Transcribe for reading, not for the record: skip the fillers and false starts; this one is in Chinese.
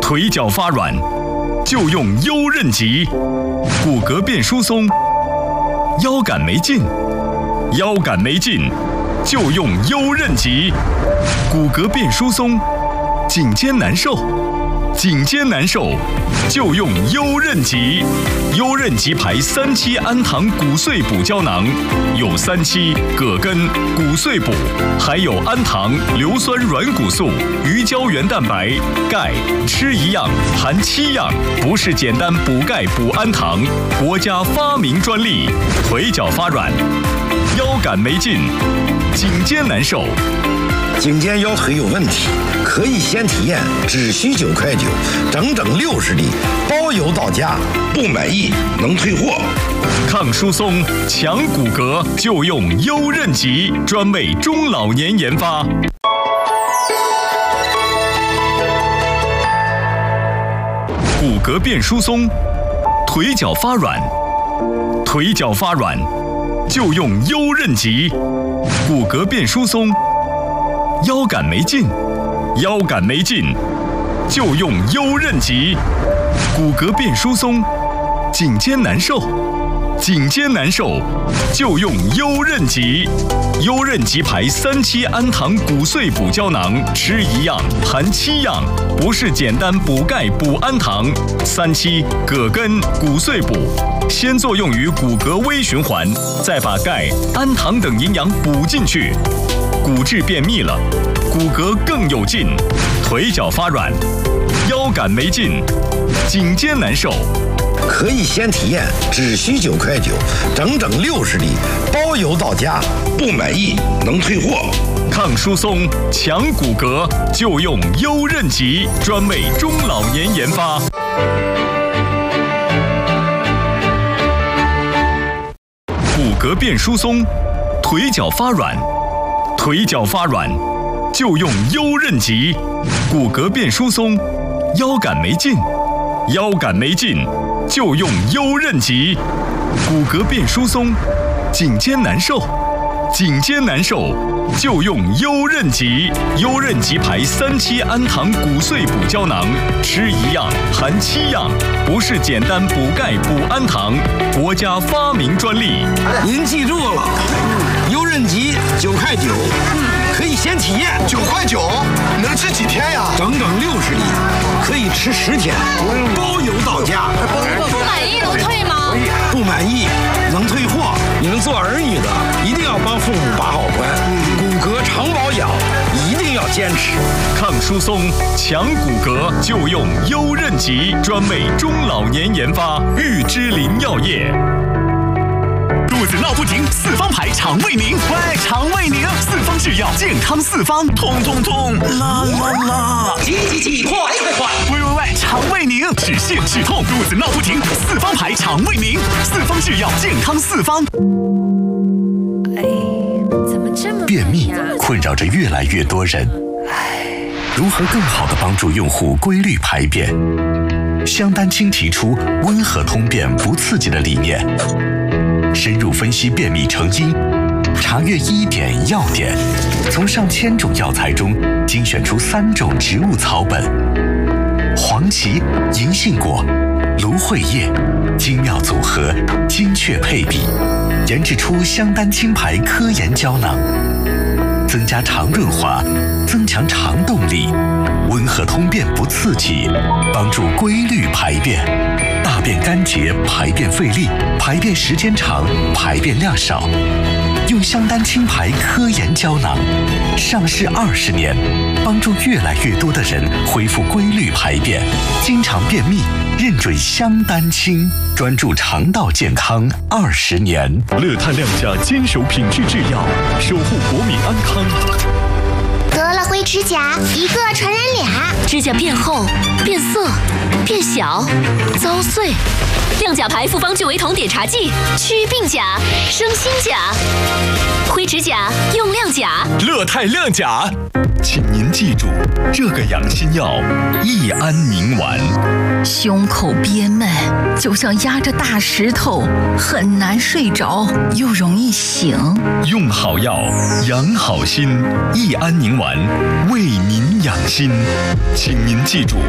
腿脚发软，就用优韧极；骨骼变疏松，腰杆没劲，就用优韧极；骨骼变疏松，颈肩难受，就用优韧极。优韧极牌3期氨糖骨碎补胶囊，有3期葛根、骨碎补，还有氨糖、硫酸软骨素、鱼胶原蛋白、钙，吃一样含7样，不是简单补钙补氨糖，国家发明专利。腿脚发软，腰杆没劲，颈肩难受。 颈肩腰腿有问题，可以先体验，只需9块9，整整60粒，包邮到家，不满意能退货。 抗疏松、强骨骼，就用优韧极，专为中老年研发。骨骼变疏松，腿脚发软，就用优韧极。骨骼变疏松，腰杆没劲，就用优韧极；骨骼变疏松，颈肩难受，就用优韧极。优韧极牌3期氨糖骨碎补胶囊，吃一样含7样，不是简单补钙补氨糖。3期葛根骨碎补，先作用于骨骼微循环，再把钙、氨糖等营养补进去，骨质变密了，骨骼更有劲，腿脚发软，腰杆没劲，颈肩难受。 可以先体验，只需9块9，整整60粒，包邮到家，不满意能退货。 抗疏松、强骨骼，就用优韧极，专为中老年研发。骨骼变疏松，腿脚发软，就用优韧极；骨骼变疏松，腰杆没劲，就用优韧极；骨骼变疏松，颈肩难受，就用优韧极。优韧极牌3期氨糖骨碎补胶囊，吃一样含7样，不是简单补钙补氨糖，国家发明专利。 您记住了，优韧极9块9，可以先体验。 9块9，能吃几天呀？ 整整60粒，可以吃10天，包邮到家。 不满意能退吗？ 不满意能退货。你们做儿女的一定要帮父母把好关，骨骼常保养一定要坚持。 抗疏松、强骨骼，就用优韧极，专为中老年研发。玉芝林药业。 肚子闹不停，4方牌肠胃宁，喂，肠胃宁，4方制药，健康4方，痛，啦， 挤，快！ 喂，肠胃宁，止泻止痛，肚子闹不停，4方牌肠胃宁，4方制药，健康4方。 便秘困扰着越来越多人，如何更好地帮助用户规律排便？香丹青提出温和通便不刺激的理念，深入分析便秘成因，查阅医典药典，从上千种药材中精选出3种植物草本：黄芪、银杏果、芦荟叶，精妙组合，精确配比，研制出香丹青牌科研胶囊，增加肠润滑，增强肠动力，温和通便不刺激，帮助规律排便，大便干结，排便费力，排便时间长，排便量少。用香丹青牌科研胶囊，上市20年，帮助越来越多的人恢复规律排便，经常便秘，认准香丹青，专注肠道健康20年。 乐泰亮价坚守品质制药，守护国民安康。 得了灰指甲，一个传染俩， 指甲变厚、变色、变小、遭碎。亮甲牌复方聚维酮碘茶剂，祛病甲、生新甲。灰指甲用亮甲， 乐泰亮甲。请您记住，这个养心药益安宁丸。 胸口憋闷，就像压着大石头，很难睡着，又容易醒。 用好药，养好心，益安宁丸为您养心。请您记住。